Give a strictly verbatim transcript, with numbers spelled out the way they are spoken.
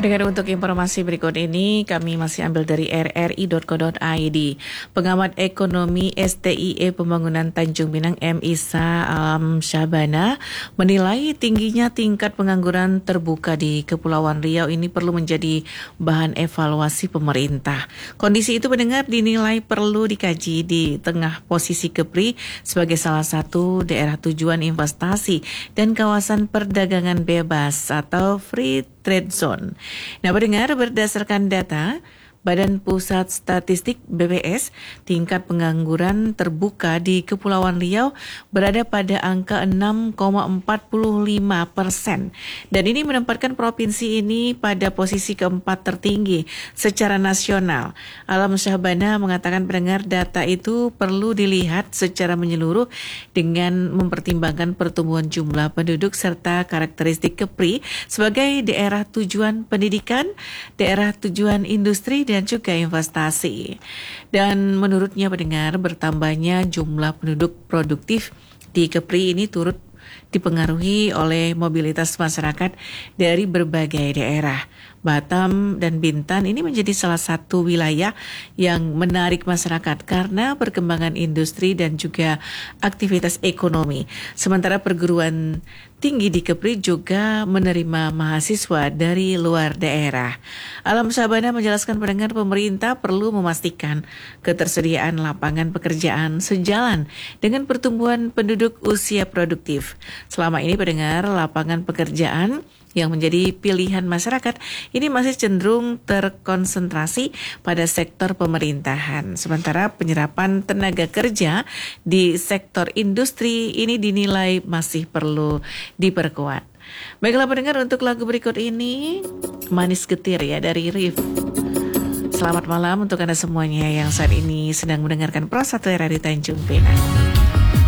Pendengar, untuk informasi berikut ini kami masih ambil dari r r i dot co dot i d. Pengamat ekonomi S T I E Pembangunan Tanjung Pinang M. Isa Alam Syahbana menilai tingginya tingkat pengangguran terbuka di Kepulauan Riau ini perlu menjadi bahan evaluasi pemerintah. Kondisi itu, pendengar, dinilai perlu dikaji di tengah posisi Kepri sebagai salah satu daerah tujuan investasi dan kawasan perdagangan bebas atau free trade zone. Nah, pendengar, berdasarkan data Badan Pusat Statistik B P S, tingkat pengangguran terbuka di Kepulauan Riau berada pada angka enam koma empat lima persen. Dan ini menempatkan provinsi ini pada posisi keempat tertinggi secara nasional. Alam Syahbana mengatakan, pendengar, data itu perlu dilihat secara menyeluruh dengan mempertimbangkan pertumbuhan jumlah penduduk serta karakteristik Kepri sebagai daerah tujuan pendidikan, daerah tujuan industri, dan juga investasi. Dan menurutnya, pendengar, bertambahnya jumlah penduduk produktif di Kepri ini turut dipengaruhi oleh mobilitas masyarakat dari berbagai daerah. Batam dan Bintan ini menjadi salah satu wilayah yang menarik masyarakat karena perkembangan industri dan juga aktivitas ekonomi. Sementara perguruan tinggi di Kepri juga menerima mahasiswa dari luar daerah. Alam Syahbana menjelaskan, pendengar, pemerintah perlu memastikan ketersediaan lapangan pekerjaan sejalan dengan pertumbuhan penduduk usia produktif. Selama ini, pendengar, lapangan pekerjaan yang menjadi pilihan masyarakat ini masih cenderung terkonsentrasi pada sektor pemerintahan. Sementara penyerapan tenaga kerja di sektor industri ini dinilai masih perlu diperkuat. Baiklah, pendengar, untuk lagu berikut ini Manis Getir ya dari Rif. Selamat malam untuk Anda semuanya yang saat ini sedang mendengarkan Pro satu R R I Tanjung Pinang.